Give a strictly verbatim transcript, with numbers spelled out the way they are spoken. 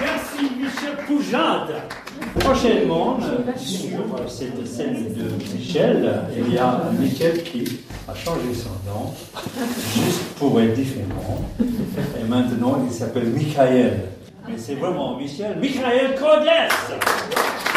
Merci Michel Poujade. Prochainement, sur cette scène de Michel, il y a Michel qui a changé son nom, juste pour être différent. Et maintenant, il s'appelle Michael. Mais c'est vraiment Michel. Michael Codès.